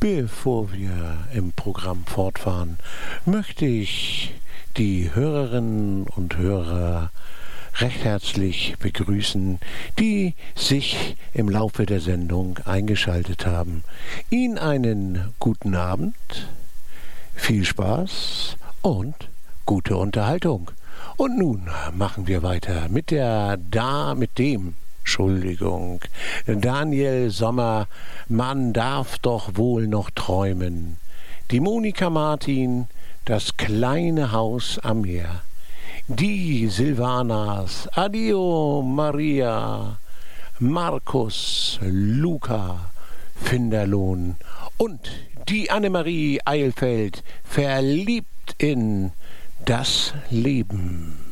Bevor wir im Programm fortfahren, möchte ich die Hörerinnen und Hörer recht herzlich begrüßen, die sich im Laufe der Sendung eingeschaltet haben. Ihnen einen guten Abend, viel Spaß und gute Unterhaltung. Und nun machen wir weiter mit dem Daniel Sommer, man darf doch wohl noch träumen. Die Monika Martin, das kleine Haus am Meer. Die Silvanas, Adio Maria, Markus, Luca, Finderlohn und die Annemarie Eilfeld, verliebt in das Leben.